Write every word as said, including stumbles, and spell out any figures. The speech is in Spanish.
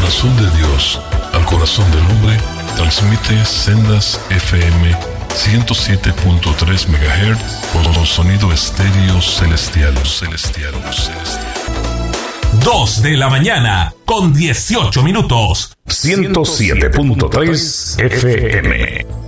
corazón de Dios al corazón del hombre, transmite Sendas F M ciento siete punto tres megahertz con sonido estéreo celestial, celestial, celestial. Dos de la mañana con dieciocho minutos. ciento siete punto tres F M.